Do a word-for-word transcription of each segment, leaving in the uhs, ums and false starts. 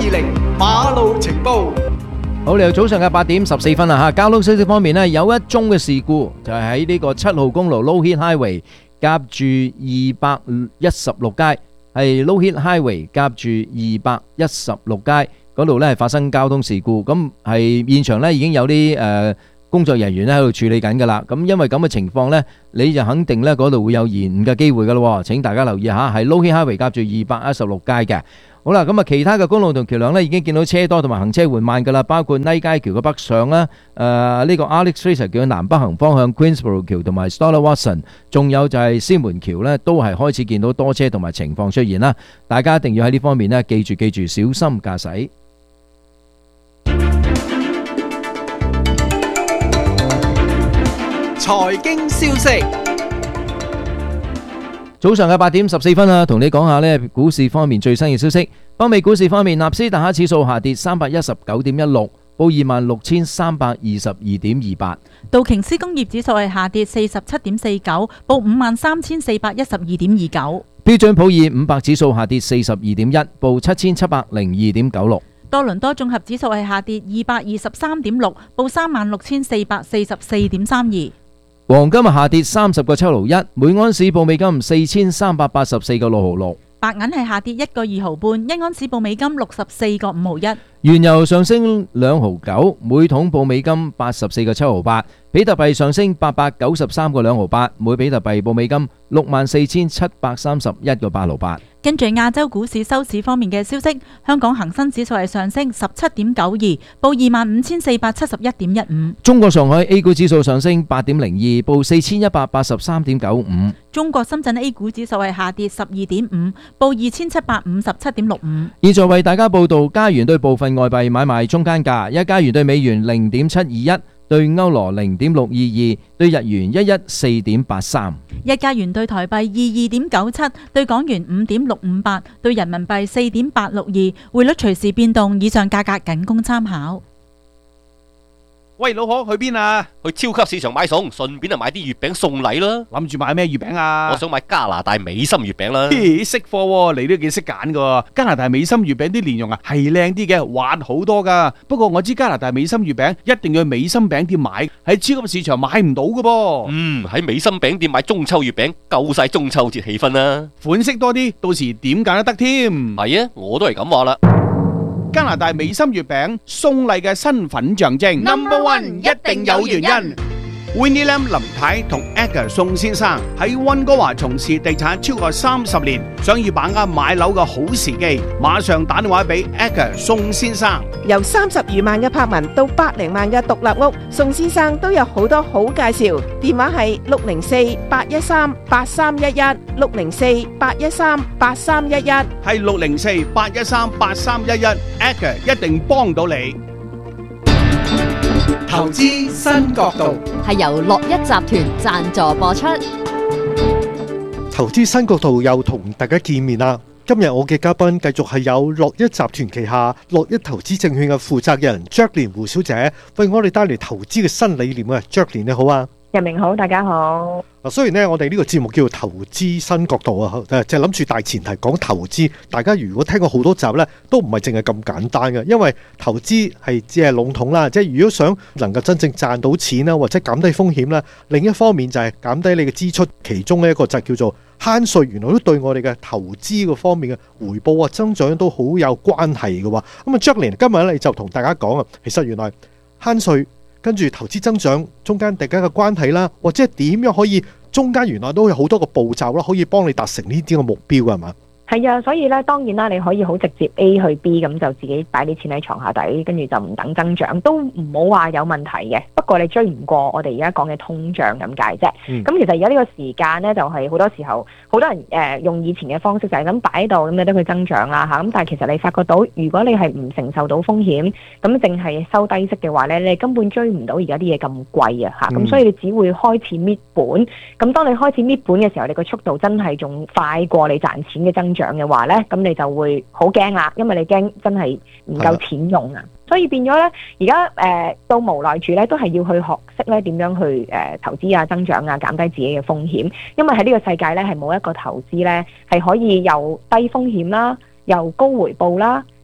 二零馬路情報。 好，嚟到早上嘅八點十四分啦吓，交通消息方面呢，有一宗嘅事故就係喺呢個七號公路 Low Heat Highway 夾住二百一十六街，係 Low Heat Highway 夾住二百一十六街嗰度呢係發生交通事故，咁係現場呢已經有啲誒工作人員咧喺度處理緊噶啦，咁因為咁嘅情況呢，你就肯定呢嗰度會有延誤嘅機會噶咯，請大家留意下，係 Low Heat Highway 夾住二百一十六街嘅。好啦，咁啊，其他嘅公路同橋梁呢已經見到車多同埋行車緩慢噶啦，包括拉街橋嘅北上啦，誒呢個 Alex Fraser 橋嘅南北行方向 Queensborough 橋同埋 Stella Watson， 仲有就係獅門橋呢都係開始見到多車同埋情況出現啦。大家一定要喺呢方面呢記住記住小心駕駛。 財經消息。 早上嘅八點十四分啊，同你講下呢股市方面最新嘅消息。北美股市方面，納斯達克指數下跌三百一十九點一六，報二萬六千三百二十二點二八。 道瓊斯工業指數係下跌四十七點四九，報五萬三千四百一十二點二九。 標準普爾五百指數下跌四十二點一，報七千七百零二點九六。 多倫多綜合指數係下跌二百二十三點六，報三萬六千四百四十四點三二。 黃金啊下跌三十個七毫一，每盎司報美金四千三百八十四個六毫六。 白銀係下跌一個二毫半，一盎司報美金六十四個五毫一。 原油上升兩毫九，每桶報美金八十四個七毫八。比特幣上升八百九十三個兩毫八，每比特幣報美金六萬四千七百三十一個八毫八。 跟住亞洲股市收市方面嘅消息，香港恒生指數係上升十七點九二，報二萬五千四百七十一點一五。 中國上海 A 股指數上升八點零二，報四千一百八十三點九五。 中國深圳 A 股指數係下跌十二點五，報二千七百五十七點六五。 現在為大家報道加元對部分外幣買賣中間價：一加元對美元零點七二一，對歐羅零點六二二，對日元一一四點八三。 一加元對台幣二二點九七，對港元五點六五八，對人民幣四點八六二。匯率隨時變動，以上價格僅供參考。 喂，老可去邊啊？去超級市場買餸，順便啊買啲月餅送禮啦。 諗住買咩月餅啊？ 我想買加拿大美心月餅啦。 咦，識貨喎，你都幾識揀噶。加拿大美心月餅啲蓮蓉啊係靚啲嘅，滑好多噶。不過我知加拿大美心月餅一定要去美心餅店買，喺超級市場買唔到噶噃。 嗯，喺美心餅店買中秋月餅，夠晒中秋節氣氛啦。 款式多啲，到時點揀都得添。 係啊，我都係咁話啦。 加拿大美心月餅送禮嘅身份象徵 Number One 一定有原因。 Winnie Lam 林太同 Edgar 宋先生喺溫哥華從事地產超過三十年，想要把握買樓嘅好時機，馬上打電話俾 Edgar 宋先生。 由三十餘萬嘅柏文到百零萬嘅獨立屋，宋先生都有好多好介紹。電話係六零四八一三八三一一，六零四八一三八三一一， 係六零四八一三八三一一 ，Edgar 一定幫到你。 投資新角度係由樂一集團贊助播出。 投資新角度又同大家見面啦。今日我嘅嘉賓繼續係有樂一集團旗下樂一投資證券嘅負責人 Jacqueline 胡小姐，為我哋帶嚟投資嘅新理念啊。Jacqueline 你好啊。 日明好，大家好。 嗱，雖然咧我哋呢個節目叫做投資新角度啊，誒，就係諗住大前提講投資。大家如果聽過好多集咧，都唔係淨係咁簡單嘅，因為投資係只係籠統啦，即係如果想能夠真正賺到錢啦，或者減低風險啦，另一方面就係減低你嘅支出，其中呢一個就叫做慳稅，原來都對我哋嘅投資個方面嘅回報啊增長都好有關係嘅喎。咁啊 Jacqueline 今日咧就同大家講啊，其實原來慳稅跟住投資增長中間大家嘅關係啦，或者係點樣可以中間原來都有好多個步驟啦，可以幫你達成呢啲嘅目標㗎，係嘛？ 係啊，所以咧當然啦，你可以好直接 A 去 B， 咁就自己擺啲錢喺床下底，跟住就唔等增長，都唔好話有問題嘅。不過你追唔過我哋而家講嘅通脹咁解啫。咁、嗯、其實而家呢個時間咧，就係、是、好多時候好多人誒、呃、用以前嘅方式就係咁擺喺度，咁你得佢增長啦嚇。咁但係其實你發覺到，如果你係唔承受到風險，咁淨係收低息嘅話咧，你根本追唔到而家啲嘢咁貴啊嚇。咁、嗯、所以你只會開始搣本。咁當你開始搣本嘅時候，你個速度真係仲快過你賺錢嘅增長嘅話咧，咁你就會好驚啦，因為你驚真係唔夠錢用啊，所以變咗咧，而家誒到無奈住咧，都係要去學識咧點樣去誒、呃、投資啊、增長啊、減低自己嘅風險，因為喺呢個世界咧係冇一個投資咧係可以又低風險啦，又高回報啦，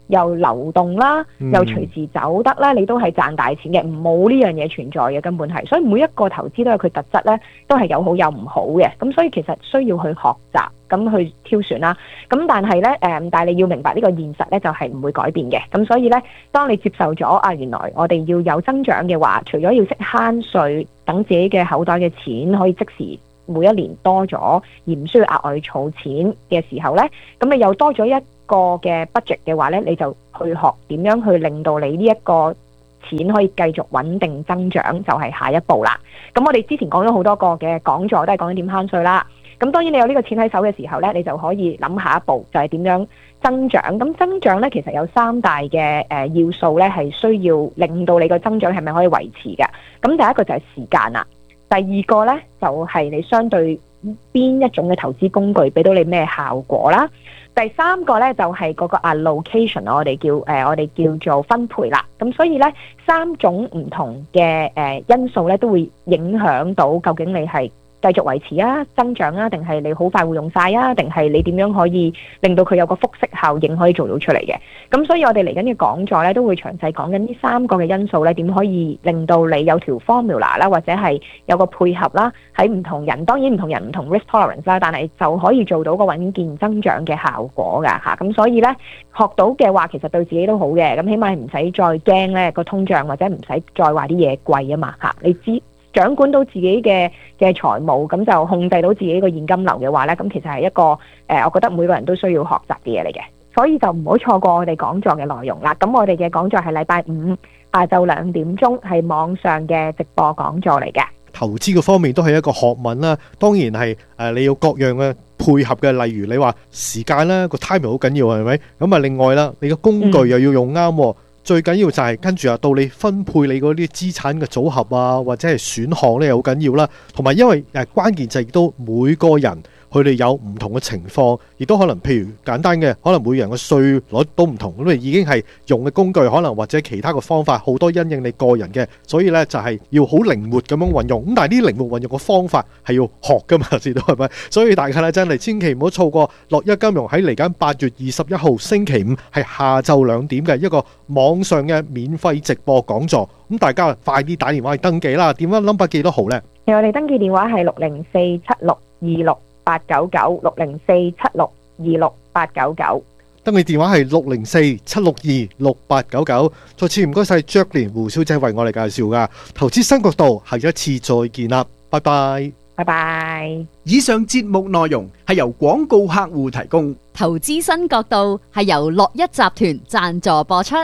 又流動啦， 嗯又隨時走得啦，你都係賺大錢嘅，冇呢樣嘢存在嘅根本係。所以每一個投資都有佢特質咧，都係有好有唔好嘅。咁所以其實需要去學習，咁去挑選啦。咁但係咧誒，但係你要明白呢個現實咧，就係唔會改變嘅。咁所以咧，當你接受咗啊，原來我哋要有增長嘅話，除咗要識慳稅，等自己嘅口袋嘅錢可以即時每一年多咗，而唔需要額外儲錢嘅時候呢，咁你又多咗一個嘅 budget 嘅話呢，你就去學點樣去令到你呢一個錢可以繼續穩定增長，就係下一步啦。咁我哋之前講咗好多個嘅講座，都係講緊點慳稅啦。咁當然你有呢個錢喺手嘅時候呢，你就可以諗下一步，就係點樣增長。咁增長呢，其實有三大嘅誒要素呢，係需要令到你個增長係咪可以維持嘅。咁第一個就係時間啦。第二個呢，就係你相對邊一種嘅投資工具俾到你咩效果啦。第三個呢，就係嗰個 allocation， 我哋叫誒我哋叫做分配啦。咁所以呢，三種唔同嘅誒因素呢，都會影響到究竟你係繼續維持啊、增長啊，定係你好快會用晒啊，定係你點樣可以令到佢有個複式效應可以做到出嚟嘅。咁所以我哋嚟緊嘅講座咧，都會詳細講緊呢三個嘅因素咧，點可以令到你有條 formula 啦，或者係有個配合啦，喺唔同人，當然唔同人唔同 risk tolerance 啦，但係就可以做到個穩健增長嘅效果㗎嚇。咁所以咧，學到嘅話，其實對自己都好嘅。咁起碼唔使再驚咧個通脹，或者唔使再話啲嘢貴啊嘛嚇。你知。掌管到自己嘅嘅財務，咁就控制到自己個現金流嘅話呢，咁其實係一個誒、呃，我覺得每個人都需要學習嘅嘢嚟嘅，所以就唔好錯過我哋講座嘅內容啦。咁我哋嘅講座係禮拜五下晝兩點鐘，係網上嘅直播講座嚟嘅。 投資嘅方面都係一個學問啦，當然係誒、呃、你要各樣嘅配合嘅，例如你話時間啦，個 timing 好緊要係咪？咁啊，另外啦，你個工具又要用啱、嗯。最緊要就係跟住啊，到你分配你嗰啲資產嘅組合啊，或者係選項咧，好緊要啦。同埋因為誒關鍵就係都每個人佢哋有唔同嘅情況，亦都可能譬如簡單嘅，可能每人嘅稅率都唔同，咁已經係用嘅工具可能或者其他嘅方法好多因應你個人嘅，所以咧就係要好靈活咁樣運用。咁但係呢靈活運用嘅方法係要學噶嘛，知道係咪？所以大家咧真係千祈唔好錯過樂一金融喺嚟緊八月二十一號星期五係下晝兩點嘅一個網上嘅免費直播講座。咁大家快啲打電話去登記啦！電話 number 記多號呢？ 我哋登記電話係六零四七六二六八九九，六零四七六二六八九九。 登記電話係六零四七六二六八九九。再次唔該晒 Jacqueline 胡小姐為我哋介紹噶投資新角度，下一次再見啦，拜拜， 拜拜。 以上節目內容係由廣告客戶提供， 投資新角度係由樂一集團贊助播出。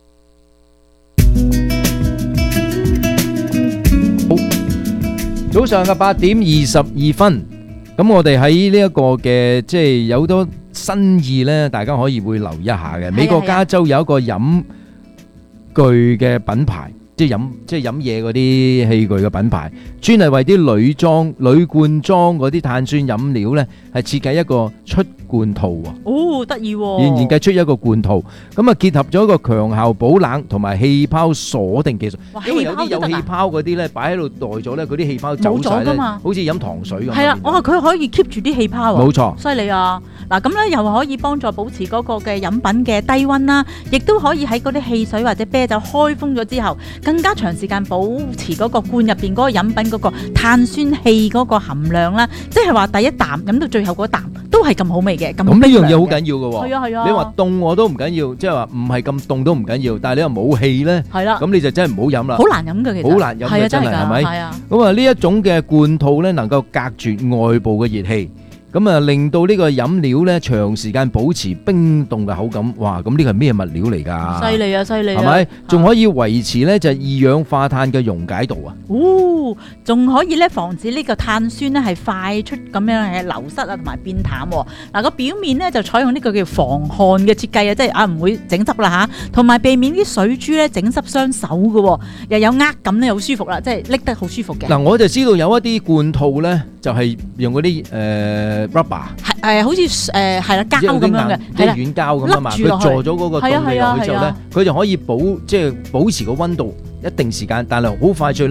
早上嘅八點二十二分，咁我哋喺呢一個嘅即係有好多新意呢，大家可以會留意一下嘅。美國加州有一個飲具嘅品牌，即係飲即係飲嘢嗰啲器具嘅品牌，專係為啲鋁裝、鋁罐裝嗰啲碳酸飲料呢，係設計一個出罐套喎。 哦，得意喎！ 研研計出一個罐套，咁啊結合咗一個強效保冷同埋氣泡鎖定技術。因為有啲有氣泡嗰啲咧，擺喺度耐咗咧，嗰啲氣泡走曬咧，好似飲糖水咁。 係啊，我話佢可以 keep 住啲氣泡啊！ 冇錯， 犀利啊！嗱，咁咧又可以幫助保持嗰個嘅飲品嘅低溫啦，亦都可以喺嗰啲汽水或者啤酒開封咗之後，更加長時間保持嗰個罐入邊嗰個飲品嗰個碳酸氣嗰個含量啦。即係話第一啖飲到最後嗰啖都係咁好味嘅。咁呢樣嘢好緊要嘅喎。 係啊係啊。 你話凍我都唔緊要，即係話唔係咁凍都唔緊要，但係你話冇氣咧， 係啦， 咁你就真係唔好飲啦。 好難飲嘅其實。好難飲嘅真係係咪？ 係啊。 咁啊呢一種嘅罐套咧，能夠隔絕外部嘅熱氣。咁啊，令到呢個飲料咧長時間保持冰凍嘅口感，哇！咁呢個係咩物料嚟㗎？ 犀利啊，犀利啊！ 係咪？仲可以維持咧就係二氧化碳嘅溶解度啊！ 哦，仲可以咧防止呢個碳酸咧係快速咁樣嘅流失啊，同埋變淡。嗱個表面咧就採用呢個叫防汗嘅設計啊，即係啊唔會整濕啦嚇，同埋避免啲水珠咧整濕雙手嘅，又有握感咧，好舒服啦，即係拎得好舒服嘅。 嗱，我就知道有一啲罐套咧就係用嗰啲誒。rubber 係誒，好似誒係啦膠咁樣嘅， 即係軟膠咁啊嘛。佢坐咗嗰個凍氣落去之後咧，佢就可以保即係保持個溫度一定時間，但係好快脆咧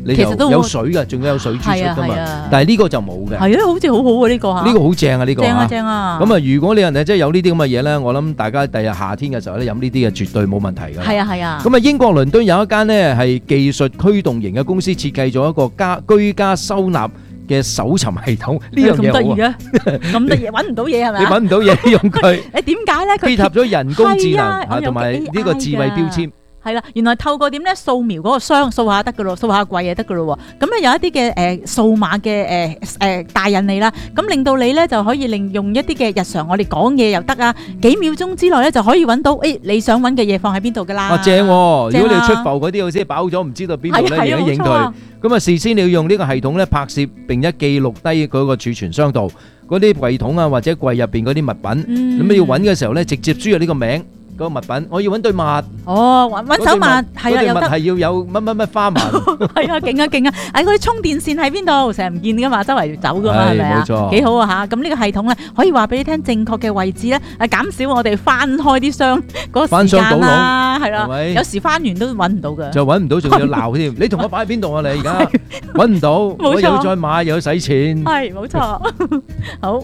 你就其實都有水㗎，仲有水珠出係啊㗎嘛係啊。 但係呢個就冇嘅。 係啊，好似好好喎呢個嚇。 呢個好正啊！呢個正啊嚇正啊。 咁啊，如果你人哋真係有呢啲咁嘅嘢咧，我諗大家第日夏天嘅時候咧飲呢啲嘅絕對冇問題㗎。 係啊係啊。 咁啊，英國倫敦有一間呢係技術驅動型嘅公司設計咗一個家居家收納嘅搜尋系統，呢樣嘢好咁得意啊！ 嘅，咁得意揾唔到嘢係咪啊？ 你揾唔到嘢用佢， 誒點解咧？佢結合咗人工智能係啊啊，同埋呢個智慧標籤。 係啦，原來透過點咧掃描嗰個箱掃下得噶咯，掃下櫃就得噶咯喎。咁咧有一啲嘅誒數碼嘅誒誒大引你啦，咁令到你咧就可以利用一啲嘅日常我哋講嘢又得啊，幾秒鐘之內咧就可以揾到誒你想揾嘅嘢放喺邊度噶啦。 啊正喎！如果正啊你要出埠嗰啲，好似飽咗唔知道邊度咧， 係啊而家影冇錯啊佢。咁啊，事先你要用呢個系統咧拍攝並一記錄低嗰個儲存箱度嗰啲櫃桶啊或者櫃入邊嗰啲物品。 嗯咁你要揾嘅時候咧，直接輸入呢個名。嗰個物品，我要揾對襪。 哦，揾揾手襪係啊，又得。 嗰對襪係要有乜乜乜花紋。 係啊，勁啊勁啊！誒，嗰啲充電線喺邊度？成日唔見㗎嘛，周圍走㗎嘛，係咪啊？ 冇錯， 幾好啊嚇！咁呢個系統咧，可以話俾你聽正確嘅位置咧，誒減少我哋翻開啲箱嗰個時間啦，係啦。有時翻完都揾唔到㗎。 就揾唔到，仲要鬧添。你同我擺喺邊度啊？你而家揾唔到，我又要再買，又要使錢。 係冇錯，好。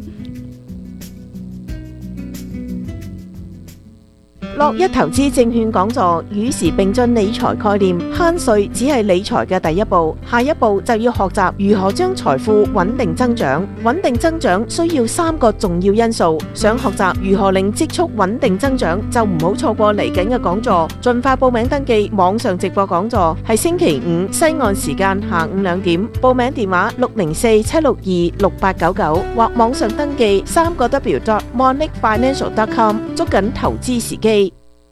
樂一投資證券講座與時並進理財概念，慳稅只係理財嘅第一步，下一步就要學習如何將財富穩定增長。穩定增長需要三個重要因素，想學習如何令積蓄穩定增長，就唔好錯過嚟緊嘅講座，盡快報名登記。網上直播講座係星期五西岸時間下午兩點，報名電話六零四七六二六八九九或網上登記三個 W dot monique financial dot com， 捉緊投資時機。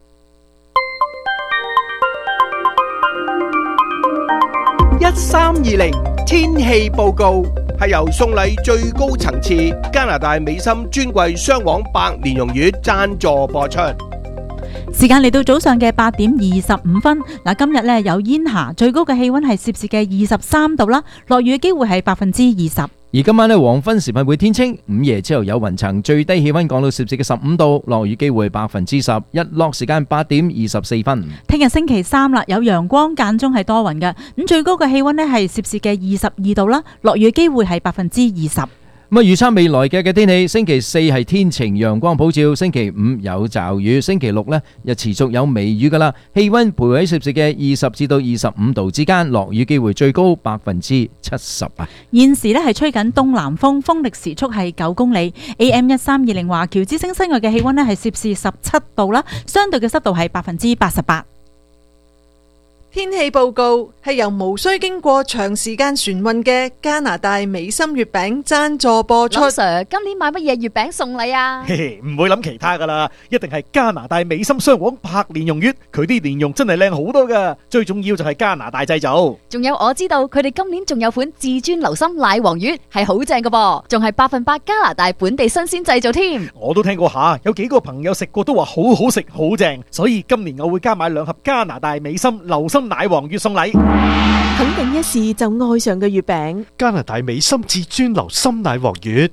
一三二零天氣報告係由送禮最高層次加拿大美心專櫃雙黃白蓮蓉月贊助播出。 時間嚟到早上嘅八點二十五分，嗱今日咧有煙霞，最高嘅氣溫係攝氏嘅二十三度啦，落雨嘅機會係百分之二十。 而今晚咧黃昏時分會天清，午夜之後有雲層，最低氣溫降到攝氏嘅十五度，落雨機會百分之十，日落時間八點二十四分。 聽日星期三啦，有陽光間中係多雲嘅，咁最高嘅氣溫咧係攝氏嘅二十二度啦，落雨嘅機會係百分之二十。 咁啊，預測未來嘅嘅天氣，星期四係天晴陽光普照，星期五有驟雨，星期六呢又持續有微雨噶啦。氣溫徘徊喺攝氏嘅二十至到二十五度之間，落雨機會最高百分之七十啊。 現時呢係吹緊東南風，風力時速係九公里。A M 一三二零華僑之聲室外嘅氣溫呢係攝氏十七度啦，相對嘅濕度係百分之八十八。 天氣報告係由無需經過長時間船運嘅加拿大美心月餅贊助播出。 林 Sir， 今年買乜嘢月餅送禮啊？ 嘿嘿，唔會諗其他噶啦，一定係加拿大美心雙黃白蓮蓉月，佢啲蓮蓉真係靚好多噶，最重要就係加拿大製造。 仲有我知道佢哋今年仲有款至尊流心奶黃月，係好正噶噃，仲係百分百加拿大本地新鮮製造添。 我都聽過下，有幾個朋友食過都話好好食，好正，所以今年我會加買兩盒加拿大美心流心奶黃月送禮。 肯定一試就愛上嘅月餅， 加拿大美心至尊流心奶黃月。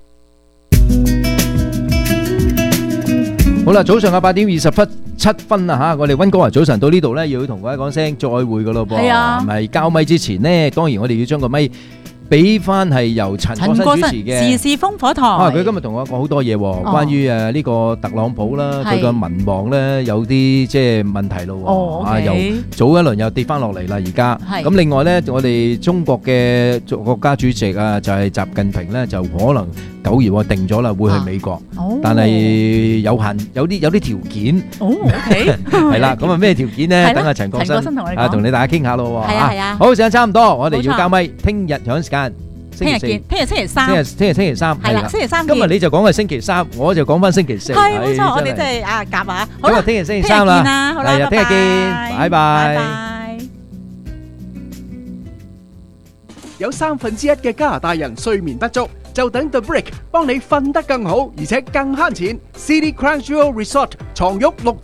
好啦，早上嘅八點二十分七分啦吓，我哋溫哥華早晨到呢度呢，要同各位講聲再會噶咯噃。 係啊， 係咪交咪之前呢，當然我哋要將個咪俾翻係由陳國新主持嘅時事烽火台。 啊，佢今日同我講好多嘢，關於誒呢個特朗普啦，佢個民望咧有啲即係問題咯。 哦， 啊，又早一輪又跌翻落嚟啦，而家。 係。 咁另外咧，我哋中國嘅國家主席啊，就係習近平咧，就可能九月定咗啦，會去美國。 哦。 但係有限，有啲有啲條件。 哦，OK。 係啦，咁啊咩條件咧？等阿陳國新啊，同你大家傾下咯。 係啊係啊。 好，時間差唔多，我哋要交咪，聽日同樣時間。 聽日見，聽日星期三。 聽日聽日星期三。 係啦，星期三見。 今日你就講係星期三，我就講翻星期四。 係冇錯，我哋真係啊夾啊。 好啦，聽日星期三啦。 好啦， 係啊，聽日見，拜拜。拜拜。 有三分之一嘅加拿大人睡眠不足，就等 The Break 幫你瞓得更好，而且更慳錢。City Crunch Resort 床褥六折，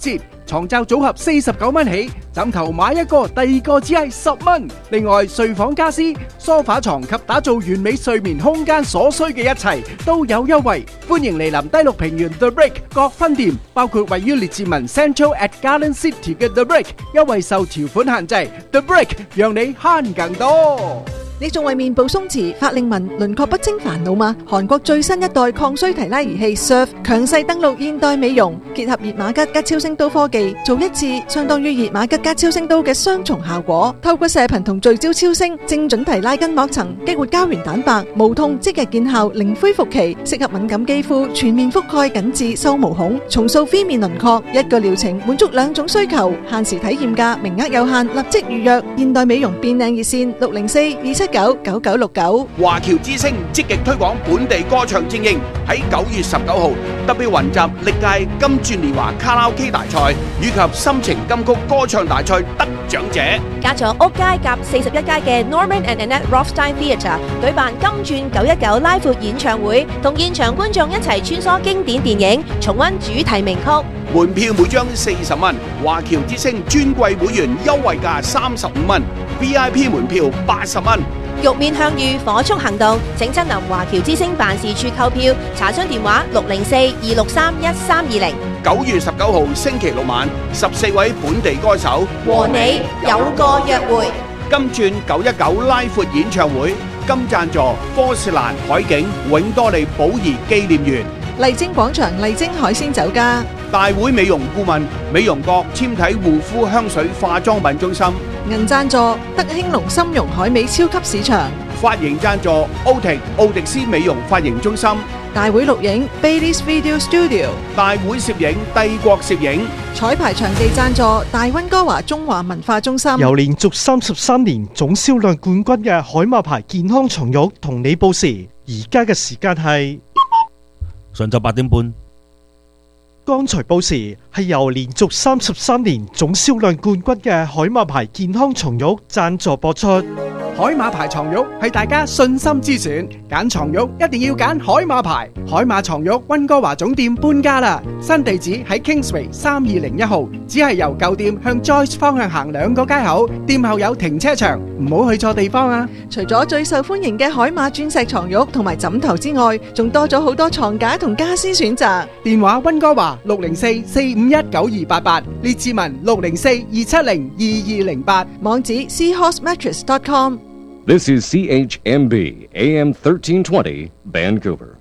床罩組合四十九蚊起，枕頭買一個，第二個只係十蚊。另外，睡房家私、梳化床及打造完美睡眠空間所需嘅一切都有優惠。歡迎嚟臨低綠平原 The Brick 各分店，包括位於列治文 Central at Garden City 嘅 The Brick， 優惠受條款限制。The Brick 讓你慳更多。 你仲為面部鬆弛、法令紋、輪廓不清煩惱嗎？韓國最新一代抗衰提拉儀器 Surf 強勢登陸現代美容，結合熱瑪吉加超聲刀科技，做一次相當於熱瑪吉加超聲刀嘅雙重效果。透過射頻同聚焦超聲，精準提拉筋膜層，激活膠原蛋白，無痛即日見效，零恢復期，適合敏感肌膚，全面覆蓋緊致收毛孔，重塑 V 面輪廓。一個療程滿足兩種需求，限時體驗價，名額有限，立即預約。現代美容變靚熱線六零四二七九九九六九。 華僑之星積極推廣本地歌唱精英，喺九月十九號特別雲集歷屆金鑽年華卡拉 OK 大賽以及心情金曲歌唱大賽得獎者， 加咗屋街夾四十一街嘅 Norman and Annette Rothstein Theatre 舉辦金鑽九一九拉闊演唱會，同現場觀眾一齊穿梭經典電影，重溫主題名曲。 門票每張四十蚊，華僑之星尊貴會員優惠價三十五蚊 ，V I P 門票八十蚊。 玉面向隅，火速行動，請親臨華僑之星辦事處購票，查詢電話六零四二六三一三二零。 九月十九號星期六晚，十四位本地歌手和你有個約會。 金鑽九一九拉闊演唱會，金贊助科士蘭海景永多利寶儀紀念園。 麗晶廣場麗晶海鮮酒家， 大會美容顧問美容閣纖體護膚香水化妝品中心， 銀贊助德興隆參茸海味超級市場， 髮型贊助奧迪奧迪斯美容髮型中心， 大會錄影 Baileys Video Studio， 大會攝影帝國攝影， 彩排場地贊助大溫哥華中華文化中心。 由連續三十三年總銷量冠軍嘅海馬牌健康床褥同你報時，而家嘅時間係上晝八點半。 剛才報時係由連續三十三年總銷量冠軍嘅海馬牌健康床褥贊助播出。 海馬牌床褥係大家信心之選，揀床褥一定要揀海馬牌。海馬床褥溫哥華總店搬家啦，新地址喺 Kingsway 三二零一號，只係由舊店向 Joyce 方向行兩個街口，店後有停車場，唔好去錯地方啊！ 除咗最受歡迎嘅海馬鑽石床褥同埋枕頭之外，仲多咗好多床架同家私選擇。 電話溫哥華六零四四五一九二八八，列治文六零四二七零二二零八， 網址 seahorse mattress dot com。 This is C H M B A M thirteen twenty Vancouver。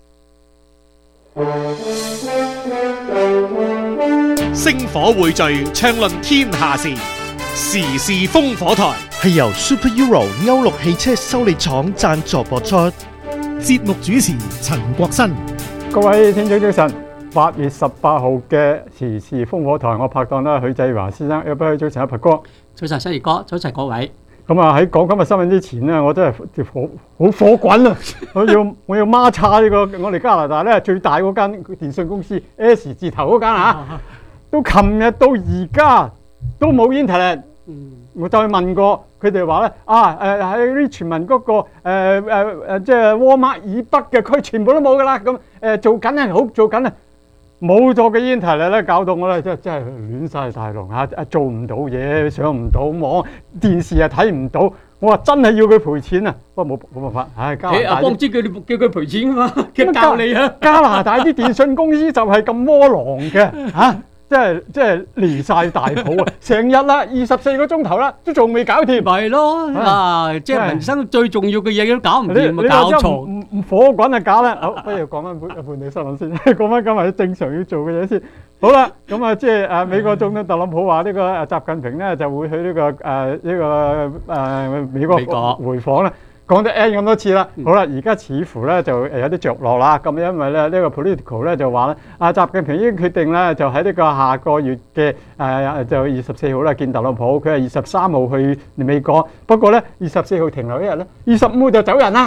星火匯聚，暢論天下事，時事烽火台係由 Super Euro 歐陸汽車修理廠贊助播出。 節目主持陳國新。 各位聽眾早晨，八月十八號嘅時事烽火台，我拍檔啦許繼華先生，有冇早晨阿柏哥？ 早晨，新兒哥，早晨各位。 咁啊喺講今日新聞之前咧，我真係好好火滾啊！我要我要孖叉呢個我哋加拿大咧最大嗰間電信公司 S 字頭嗰間啊，都琴日到而家都冇 internet。我再問過佢哋話咧啊誒喺 Richmond 嗰個誒誒誒即係 Walmart 以北嘅區全部都冇噶啦，咁誒做緊係好做緊啊！冇咗嘅 internet 咧，搞到我咧真真係亂晒大龍嚇，啊做唔到嘢，上唔到網，電視又睇唔到，我話真係要佢賠錢啊！不過冇冇辦法，唉加拿大。阿邦知叫你叫佢賠錢啊嘛，佢教你啊！ 加拿大啲電信公司就係咁窩囊嘅嚇。即係即係離晒大譜啊！成日啦，二十四個鐘頭啦，都仲未搞掂。 咪咯，啊！即係民生最重要嘅嘢都搞唔掂，咪搞錯。 唔唔火滾就搞啦。好，不如講翻本本地新聞先，講翻今日正常要做嘅嘢先。好啦，咁啊，即係誒美國總統特朗普話呢個誒習近平咧就會去呢個誒呢個誒美國回訪啦。講得 N 咁多次啦，好啦，而家似乎咧就誒有啲着落啦。咁因為咧呢個 Political 咧就話咧，阿習近平已經決定咧就喺呢個下個月嘅誒就二十四號咧見特朗普，佢係二十三號去美國。不過咧二十四號停留一日咧，二十五號就走人啦。咁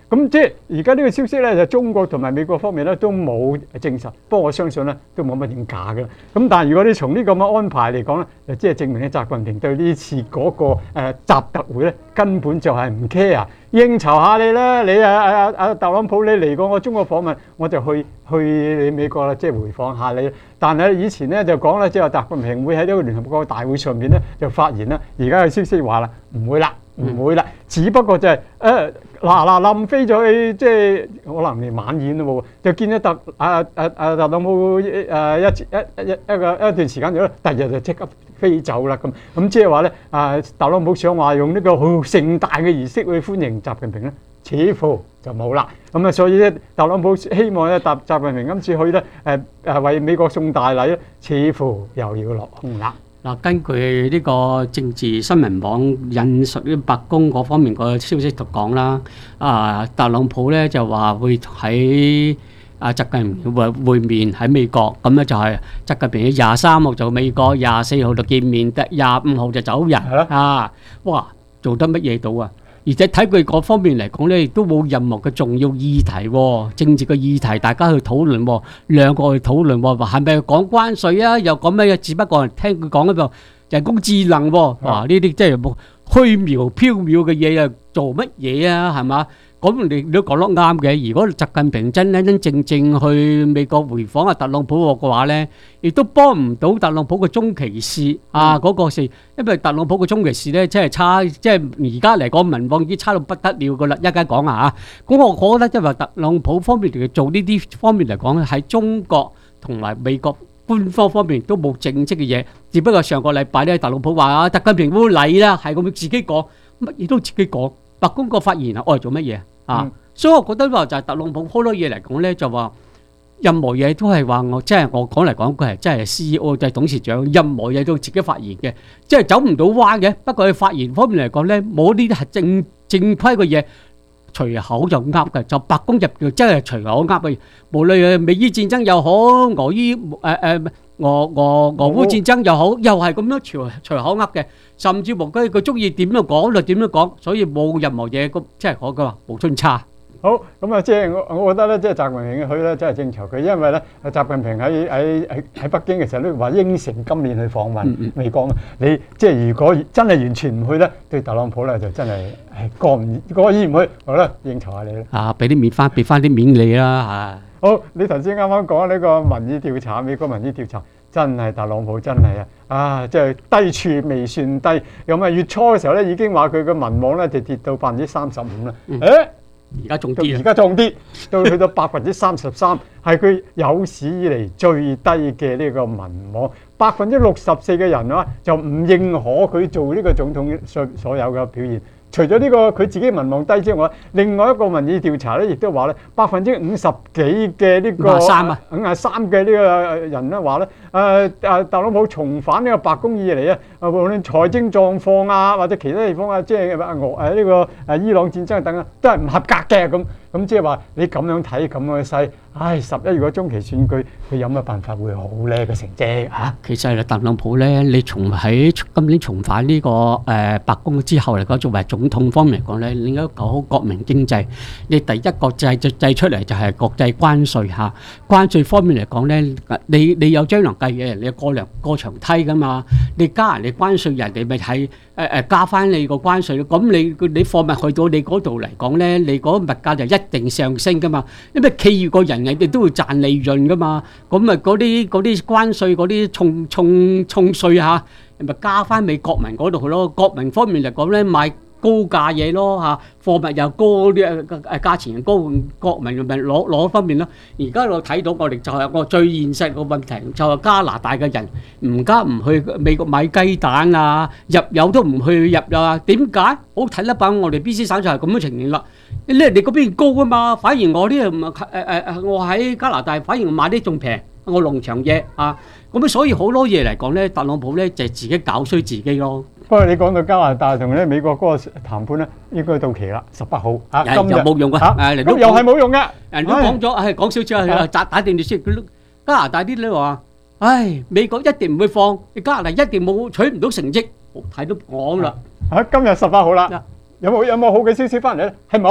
咁即係而家呢個消息咧，就中國同埋美國方面咧都冇證實，不過我相信咧都冇乜點假嘅。咁但係如果你從呢個咁嘅安排嚟講咧，就即係證明咧習近平對呢次嗰個誒習特會咧根本就係唔 care，應酬下你啦，你啊啊啊特朗普你嚟過我中國訪問，我就去去你美國啦，即係回訪下你。但係以前咧就講咧，即係習近平會喺呢個聯合國大會上面咧就發言啦，而家嘅消息話啦唔會啦。唔會啦，只不過就係誒嗱嗱冧飛咗去，即係可能連晚宴都冇，就見咗特啊啊啊特朗普誒一一一一個一段時間咗，第二日就即刻飛走啦咁。咁即係話咧啊，特朗普想話用呢個好盛大嘅儀式去歡迎習近平咧，似乎就冇啦。咁啊，所以咧特朗普希望咧習習近平今次去咧誒誒為美國送大禮咧，似乎又要落空啦。 嗱，根據呢個政治新聞網引述呢白宮嗰方面個消息就講啦，啊特朗普咧就話會喺啊習近平會會面喺美國，咁咧就係習近平廿三號就美國，廿四號就見面，得廿五號就走人啊！哇，做得乜嘢到啊？而且睇佢嗰方面嚟講咧，亦都冇任何嘅重要議題喎，政治嘅議題大家去討論喎，兩個去討論喎，話係咪講關稅啊？又講咩嘢？只不過聽佢講嗰個人工智能喎，哇！呢啲即係虛渺縹緲嘅嘢啊，做乜嘢啊？係嘛？咁你你都講得啱嘅。如果習近平真真真正正去美國回訪啊特朗普嘅話咧，亦都幫唔到特朗普嘅中期事啊嗰個事，因為特朗普嘅中期事咧，即係差，即係而家嚟講民望已經差到不得了噶啦。一陣講啊嚇，咁我覺得即係話特朗普方面嚟做呢啲方面嚟講咧，喺中國同埋美國官方方面都冇正式嘅嘢，只不過上個禮拜咧，特朗普話啊，習近平會嚟啦，係咁自己講，乜嘢都自己講。白宮個發言啊，愛做乜嘢啊？嗯、所以我覺得話就係特朗普好多嘢嚟講咧，就話任何嘢都係話我即係我講嚟講，佢係真係 C E O 就係董事長，任何嘢都自己發言嘅，即係走唔到彎嘅。不過佢發言方面嚟講咧，冇呢啲係正正規嘅嘢，隨口就噏嘅，就白宮入邊真係隨口噏嘅。無論係美伊戰爭又好，俄伊誒誒俄俄俄烏戰爭又好，又係咁樣隨隨口噏嘅。甚至乎佢佢中意點樣講就點樣講，所以冇任何嘢，即係我講話無春差。 好咁啊，即係我我覺得咧，即係習近平去咧，真係正籌佢，因為咧，習近平喺喺喺喺北京嘅時候咧，話應承今年去訪問美國。你即係如果真係完全唔去咧，對特朗普咧就真係係過唔過意唔去，好啦，應酬下你啦。 啊，俾啲面翻，俾翻啲面你啦嚇。 好，你頭先啱啱講呢個民意調查，美國民意調查。真係特朗普真係啊！啊，即係低處未算低。咁啊，月初嘅時候咧，已經話佢嘅民望咧就跌到百分之三十五啦。誒， 而家仲跌， 而家仲跌，到去到百分之三十三，係佢有史以嚟最低嘅呢個民望。百分之六十四嘅人啊，就唔認可佢做呢個總統所所有嘅表現。除咗呢個佢自己民望低之外，另外一個民意調查咧，亦都話咧，百分之五十幾嘅呢個五十三啊，五十三嘅呢個人咧話咧，誒誒特朗普重返呢個白宮以嚟啊，無論財政狀況啊，或者其他地方啊，即係俄誒呢個誒伊朗戰爭等啊，都係唔合格嘅咁。咁即係話你咁樣睇咁嘅勢，唉，十一如果中期選舉，佢有乜辦法會好叻嘅成績嚇？ 其實特朗普咧，你從喺今年重返呢個誒白宮之後嚟講，作為總統方面嚟講咧，你應該搞好國民經濟。你第一個制制制出嚟就係國際關稅嚇，關稅方面嚟講咧，你你有張良計嘅，你過梁過牆梯噶嘛，你加人哋關稅，人哋咪係誒誒加翻你個關稅咯。咁你你貨物去到你嗰度嚟講咧，你嗰物價就一定上升噶嘛，因為企業個人人哋都會賺利潤噶嘛，咁啊嗰啲嗰啲關稅嗰啲重重重稅嚇，咪加翻俾國民嗰度去咯。國民方面嚟講咧，買高價嘢咯嚇，貨物又高啲誒誒價錢又高，國民咪攞攞方面咯。而家我睇到我哋就係個最現實個問題，就係加拿大嘅人唔加唔去美國買雞蛋啊，入油都唔去入啊，點解？好睇得把我哋 B C 省就係咁嘅情形啦。你你嗰邊高啊嘛，反而我呢誒誒誒，我喺加拿大反而買啲仲平，我農場嘢啊，咁所以好多嘢嚟講咧，特朗普咧就係自己搞衰自己咯。 不過你講到加拿大同咧美國嗰個談判咧，應該到期啦，十八號啊，今日冇用㗎， 誒咁又係冇用嘅， 人都講咗，係講少少啊，打打定你先。加拿大啲咧話，唉，美國一定唔會放，加拿大一定冇取唔到成績，睇到講啦。 嚇，今日十八號啦，有冇有冇好嘅消息翻嚟咧？係冇。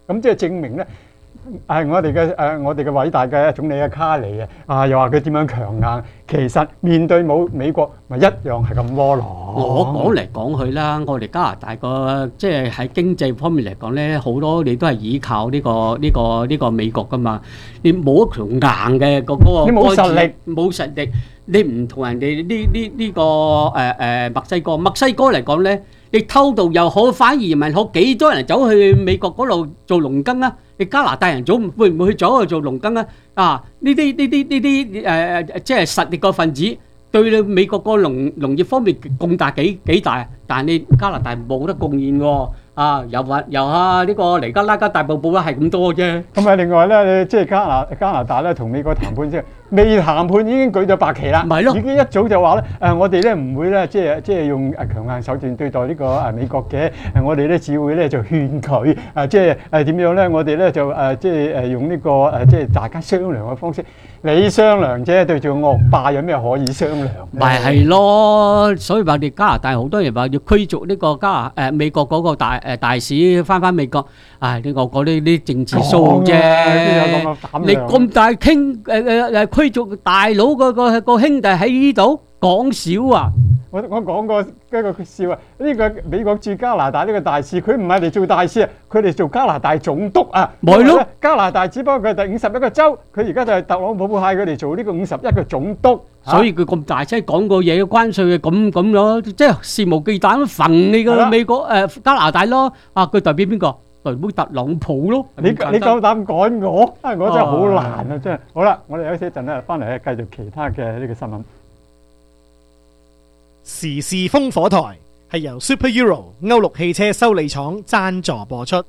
咁即係證明咧。係我哋嘅誒，我哋嘅偉大嘅總理嘅卡尼啊，啊又話佢點樣強硬，其實面對冇美國咪一樣係咁窩囊。 我講嚟講去啦，我哋加拿大個即係喺經濟方面嚟講咧，好多你都係依靠呢個呢個呢個美國噶嘛，你冇一條硬嘅個嗰個， 你冇實力， 冇實力，你唔同人哋呢呢呢個誒誒墨西哥，墨西哥嚟講咧，你偷渡又好，反移民好，幾多人走去美國嗰度做農耕啊？你加拿大人早會唔會去走去做農耕啊？啊！呢啲呢啲呢啲誒誒，即係實力個分子對你美國個農農業方面貢獻幾幾大，但係你加拿大冇得貢獻喎。啊！由話由啊呢個尼加拉加大瀑布咧係咁多啫。 咁啊，另外咧，你即係加拿加拿大咧同美國談判之後，未談判已經舉咗白旗啦， 咪咯， 已經一早就話咧誒，我哋咧唔會咧即係即係用誒強硬手段對待呢個誒美國嘅，誒我哋咧只會咧就勸佢誒即係誒點樣咧，我哋咧就誒即係誒用呢個誒即係大家商量嘅方式。你商量啫，對住惡霸有咩可以商量？ 咪係咯，所以話你加拿大好多人話要驅逐呢個加拿誒美國嗰個大誒大使翻返美國，唉呢個嗰啲啲政治數啫。你咁大傾誒誒誒驅逐大佬個個個兄弟喺呢度講少啊！ 我我講過一個笑啊！呢個美國駐加拿大呢個大使，佢唔係嚟做大使啊，佢嚟做加拿大總督啊！ 咪咯， 加拿大只不過佢係第五十一個州，佢而家就係特朗普派佢嚟做呢個五十一個總督。 所以佢咁大聲講個嘢，關稅嘅咁咁咯，即係肆無忌憚咁揈你個美國誒加拿大咯。啊，佢代表邊個？代表特朗普咯。 你你夠膽趕我？啊，我真係好難啊！真係。好啦，我哋休息一陣咧，翻嚟咧繼續其他嘅呢個新聞。 時事風火台係由 Super Euro 歐陸汽車修理廠贊助播出。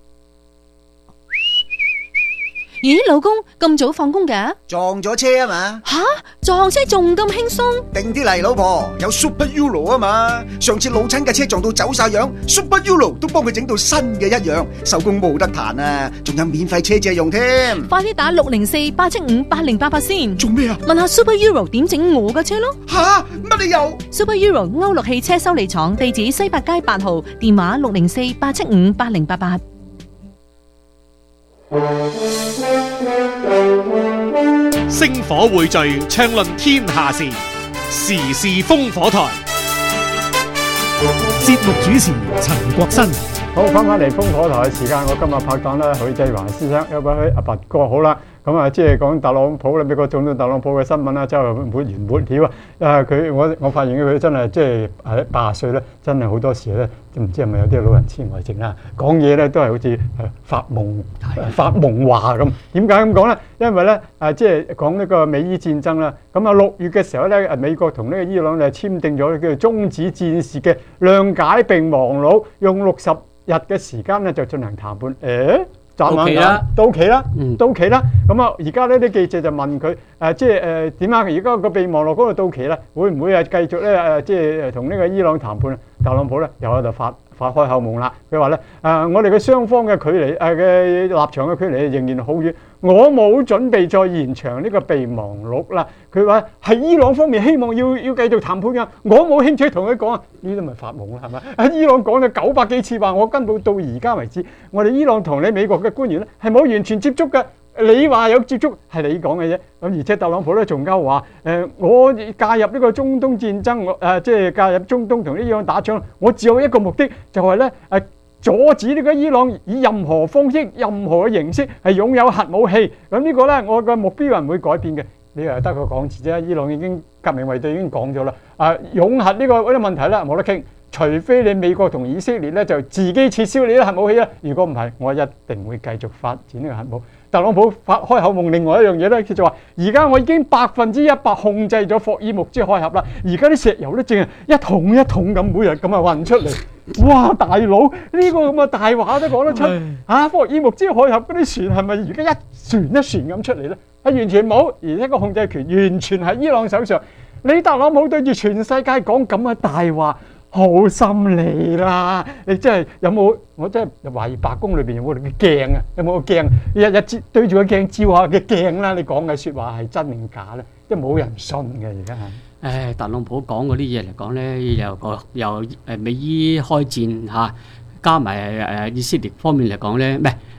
咦，老公咁早放工㗎？ 撞咗車啊嘛！ 吓，撞車仲咁輕鬆？ 定啲嚟，老婆，有 Super Euro 啊嘛！上次老親嘅車撞到走晒樣 ，Super Euro 都幫佢整到新嘅一樣，手工冇得彈啊！仲有免費車借用添。 快啲打六零四八七五八零八八先。 做咩啊？ 問下 Super Euro 點整我嘅車咯。 吓，乜理由 ？Super Euro 歐陸汽車修理廠，地址西八街八號，電話六零四八七五八零八八。 星火匯聚，暢論天下事，時事風火台。節目主持陳國新。 好，翻返嚟風火台嘅時間，我今日拍檔咧許繼華先生，有位阿拔哥好啦。咁啊，即係講特朗普啦，美國總統特朗普嘅新聞啦，真係沒完沒了啊！啊，佢我我發現佢真係即係喺八十歲咧，真係好多時咧，唔知係咪有啲老人痴呆症啦？講嘢咧都係好似誒發夢發夢話咁。點解咁講咧？因為咧誒，即係講呢個美伊戰爭啦。咁啊，六月嘅時候咧，誒美國同呢個伊朗就簽訂咗叫做終止戰事嘅諒解備忘錄，用六十日嘅時間咧就進行談判。誒？到期啦，到期啦，到期啦。咁啊，而家呢啲記者就問佢誒，即係誒點啊？而家個備忘錄嗰度到期啦，會唔會係繼續咧誒，即係同呢個伊朗談判？特朗普咧又喺度發發開口夢啦。佢話咧誒，我哋嘅雙方嘅距離誒嘅立場嘅距離仍然好遠，我冇準備再延長呢個備忘錄啦。佢話係伊朗方面希望要要繼續談判㗎，我冇興趣同佢講啊。呢啲咪發夢啦，係咪？喺伊朗講咗九百幾次話，我根本到而家為止，我哋伊朗同你美國嘅官員咧係冇完全接觸嘅。你話有接觸係你講嘅啫。咁而且特朗普咧仲鳩話誒，我介入呢個中東戰爭，我誒即係介入中東同呢伊朗打仗，我只有一個目的，就係咧誒阻止呢個伊朗以任何方式、任何嘅形式係擁有核武器。咁呢個咧，我嘅目標係唔會改變嘅。你又得個講字啫，伊朗已經革命衛隊已經講咗啦。啊，擁核呢個嗰啲問題咧冇得傾，除非你美國同以色列咧就自己撤銷你啲核武器啦。如果唔係，我一定會繼續發展呢個核武。特朗普發開口夢，另外一樣嘢咧，佢就話：而家我已經百分之一百控制咗霍爾木茲海峽啦，而家啲石油咧淨係一桶一桶咁每日咁啊運出嚟。哇！大佬呢個咁嘅大話都講得出嚇！霍爾木茲海峽嗰啲船係咪而家一船一船咁出嚟咧？係完全冇，而且個控制權完全喺伊朗手上。你特朗普對住全世界講咁嘅大話，好心理啦！你真係有冇？我真係懷疑白宮裏邊有冇個鏡啊？有冇個鏡？日日照對住個鏡照下嘅鏡啦！你講嘅説話係真定假咧？即係冇人信嘅而家係。 誒，特朗普講嗰啲嘢嚟講咧，由個由誒美伊開戰嚇，加埋誒以色列方面嚟講咧，唔係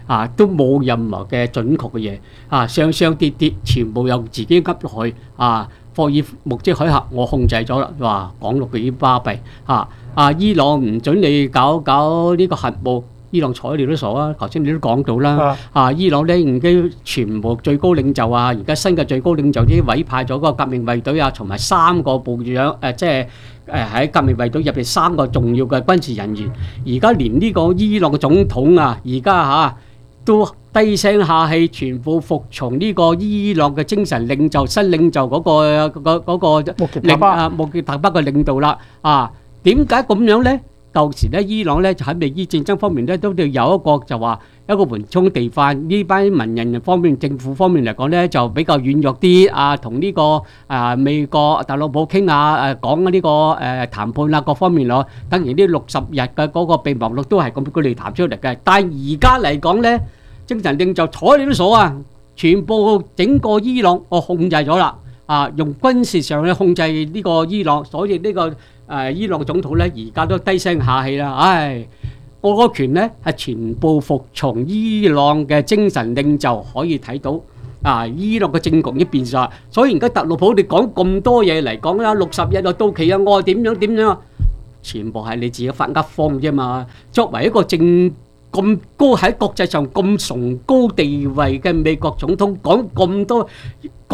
啊，都冇任何嘅準確嘅嘢啊，上上跌跌，全部由自己噏落去啊。霍爾木茲海峽我控制咗啦，哇！講落幾巴閉啊！啊，伊朗唔準你搞搞呢個核武，伊朗睬你都傻啊！頭先你都講到啦，啊，伊朗咧已經全部最高領袖啊，而家新嘅最高領袖已經委派咗個革命衛隊啊，同埋三個部長誒，即係誒喺革命衛隊入邊三個重要嘅軍事人員，而家連呢個伊朗嘅總統啊，而家嚇都低聲下氣，全部服從呢個伊朗嘅精神領袖、新領袖嗰個嗰嗰個領啊穆傑塔巴嘅領導啦。啊，點解咁樣咧？舊時咧，伊朗咧就喺美伊戰爭方面咧，都有一個就話一個緩衝地範。呢班文人方面、政府方面嚟講咧，就比較軟弱啲啊，同呢個啊美國特朗普傾下誒講呢個誒談判啊各方面咯。等於呢六十日嘅嗰個備忘錄都係咁佢哋談出嚟嘅。但係而家嚟講咧，精神領袖睬你都傻啊！全部整個伊朗我控制咗啦，啊，用軍事上去控制呢個伊朗，所以呢、這個誒、呃、伊朗總統咧而家都低聲下氣啦。唉，我個權咧係全部服從伊朗嘅精神領袖，可以睇到啊，伊朗嘅政局已經變晒。所以而家特朗普你講咁多嘢嚟講啦，六十日就到期啊，我點樣點樣，全部係你自己發噏風啫嘛。作為一個政咁高喺國際上咁崇高地位嘅美國總統講咁多。